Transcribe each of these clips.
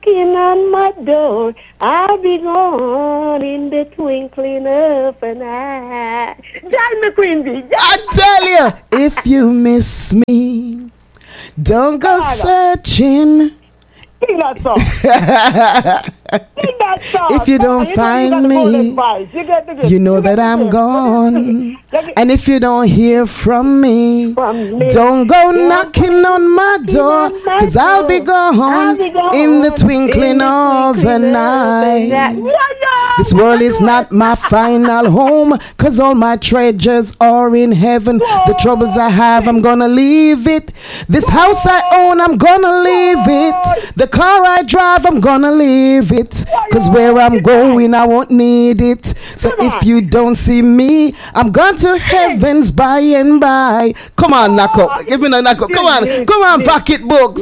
knocking on my door. I'll be gone in the twinkling of an eye. John McQueen. I tell you, if you miss me, don't go searching. Sing that song. Sing that song. If you don't find me, you know that I'm gone. And if you don't hear from me, don't go knocking on my door, 'cause I'll be gone in the twinkling of an eye. This world is not my final home, 'cause all my treasures are in heaven. The troubles I have, I'm gonna leave it. This house I own, I'm gonna leave it. The car I drive, I'm gonna leave it, 'cause where I'm going, I won't need it. So if you don't see me, I'm gone to heavens by and by. Come on, Nako. Give me a Nako. Come on, pocketbook.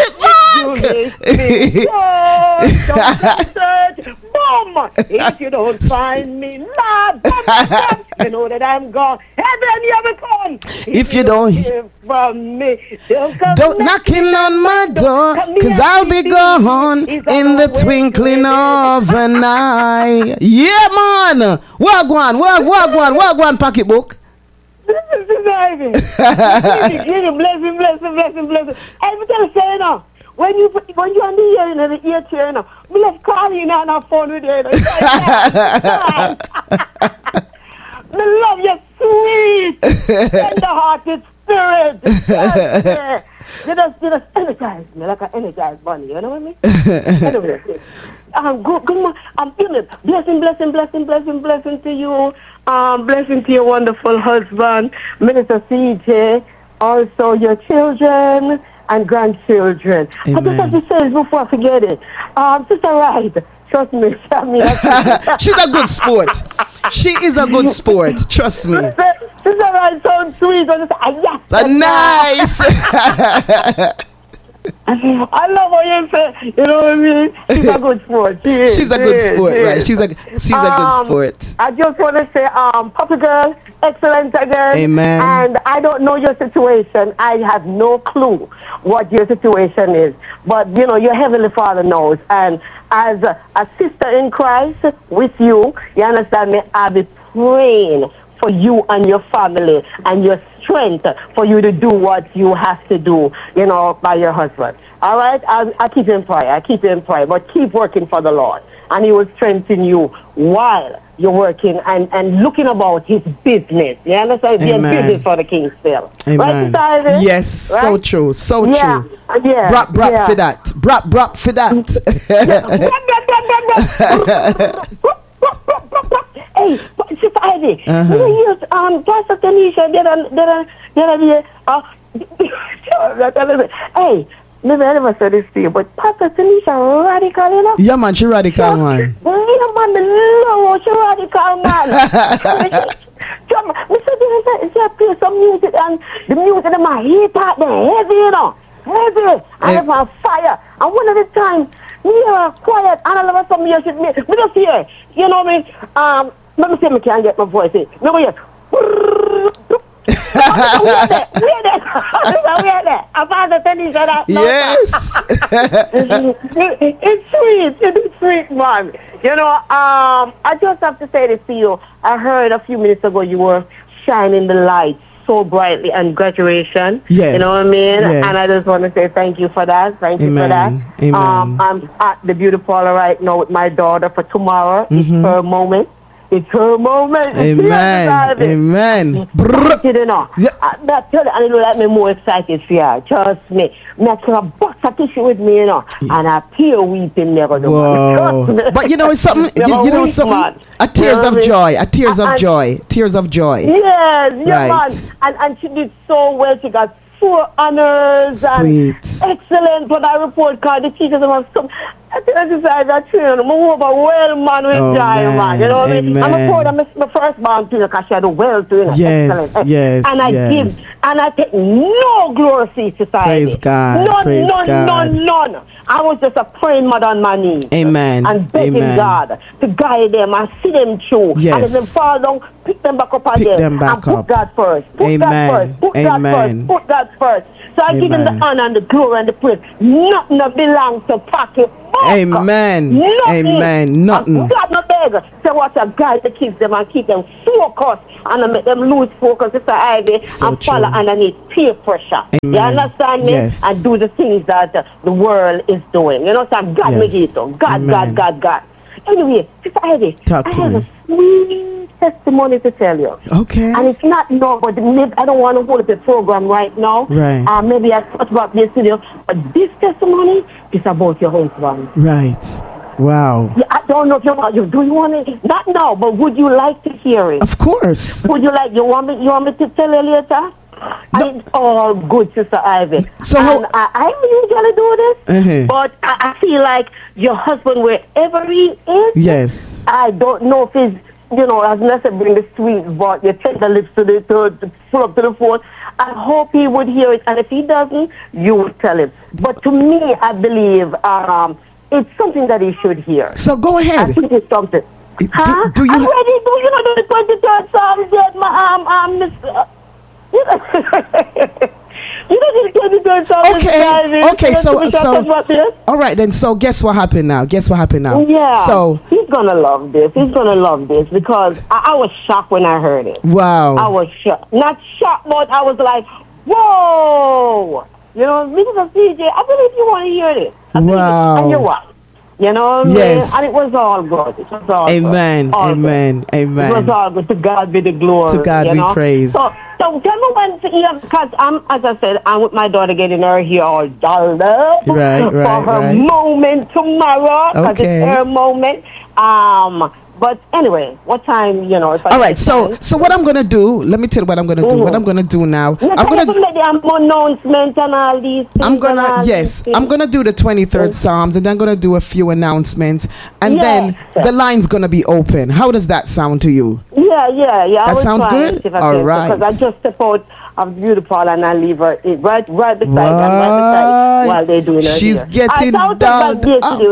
Boom! If you don't find me, Lord, you know that I'm gone. Heaven, you ever come? If you don't hear from me, don't knocking on my door, 'cause I'll be gone in the twinkling of an eye. Yeah, man. Wagwan, pocketbook. Blessing. Every time I say now, when you on the ear in the ear chair now, we let's call you now on our phone with you. I love your sweet, tender-hearted spirit. You just energize me like an energized bunny. You know what I mean? Anyway, good. Blessing to you. Blessing to your wonderful husband, Minister CJ. Also your children and grandchildren. Amen. I just have to say this before I forget it. Sister Wright, trust me. She's a good sport. She is a good sport. Trust me. Sister Wright sounds sweet. I just nice. I love how you say, you know what I mean? She's a good sport. She's a good sport, right? She's a good sport. I just want to say, Puppy Girl, excellent again. Amen. And I don't know your situation. I have no clue what your situation is. But, you know, your Heavenly Father knows. And as a sister in Christ with you, you understand me, I'll be praying for you and your family and your strength for you to do what you have to do, you know, by your husband. All right? I keep you in prayer. But keep working for the Lord. And he will strengthen you while you're working and looking about his business. You understand? Being business for the king still. Amen. Right, yes, right? So true. Yeah. Brap for that. Brap for that. Hey, Sister Ivy, you Pastor Tanisha, hey, never said this to you, but Pastor Tanisha radical, you know? Yeah, man, she radical, man. You know, man, she radical, man. She play some music, and the music in my heat out there, heavy, you know? Heavy, and it's on fire. And one of the times, we are quiet, and all of a sudden, we just hear, you know what I mean? Let me see if I can get my voice in. No, yes. We're there. I'm Father Tanisha that. Yes. It's sweet, man. You know, I just have to say this to you. I heard a few minutes ago you were shining the light so brightly on graduation. Yes. You know what I mean? Yes. And I just want to say thank you for that. Thank you for that. Amen. I'm at the beauty parlor right now with my daughter for tomorrow. It's her moment. It's her moment. Amen. Amen. You know, I tell you, I know that me more excited for you. Trust me. I can a box of tissue with me, you know, and I pure weeping never do. But you know, it's something. you know something. Tears of joy. Tears of joy. Yes, man. And she did so well. She got 4 honors. Sweet. And excellent for that report card. The teachers have some. I decided that I'm well man with joy, man. You know what I mean? I'm proud of my first born to you because she had a well to you. Excellent. Yes. And I give, and I take no glory to society. Praise God. None. I was just a praying mother on my knees. Amen. And begging God to guide them and see them through. Yes. And if they fall down, pick them back up again. Pick them back and put God first. Put God first. Put God first. Put God first. So I give him the honor and the glory and the praise. Nothing belongs to pocket. Amen. Nothing. Amen. Nothing. God no beg. So what a guide to keep them and keep them focused and make them lose focus. It's a Ivy so and follow underneath peer pressure. Amen. You understand me? Yes. And do the things that the world is doing. You know, so God yes. make it. God. Anyway, Sister Ivy, talk to me. A sweet testimony to tell you. Okay. And it's not no, but maybe I don't want to hold up the program right now. Right. Maybe I talk about this video, but this testimony is about your husband. Right. Wow. Yeah, I don't know if you do you want it? Not now, but would you like to hear it? Of course. Would you like? You want me to tell you later? No. It's all good, Sister Ivy. So I usually do this, but I feel like your husband, wherever he is, yes. I don't know if he's, as necessarily bring the sweet, but you take the lips to pull up to the phone. I hope he would hear it, and if he doesn't, you would tell him. But to me, I believe it's something that he should hear. So go ahead. I think it's something. Do you? I'm ready. Do you know the 23rd Psalms yet? Okay, so all right then. So guess what happened now? Yeah. So he's gonna love this. Because I was shocked when I heard it. Wow. I was shocked. Not shocked, but I was like, whoa. Mrs. CJ, I believe you want to hear this. Wow. And you're what? You know what yes. I mean? And it was all good. It was all Amen. good. All Amen. good. Amen. It was all good. To God be the glory. To God be praise. So tell me when, because as I said, I'm with my daughter getting her hair all dolled up for her moment tomorrow. Because it's her moment. But anyway, what time, all right, so what I'm going to do, let me tell you what I'm going to do. What I'm going to do now. I'm going to make the announcement and all these things. I'm going to do the 23rd Psalms, and then I'm going to do a few announcements, and then the line's going to be open. How does that sound to you? Yeah. That sounds good? All right. Because I just support beautiful and I leave her right beside them, while they're doing her. She's getting dolled up.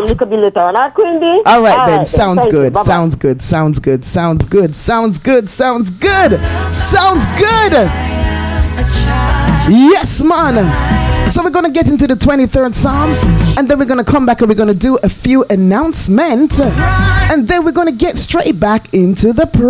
All right then, sounds good. Sounds good. Yes, man. So we're going to get into the 23rd Psalms, and then we're going to come back and we're going to do a few announcements, and then we're going to get straight back into the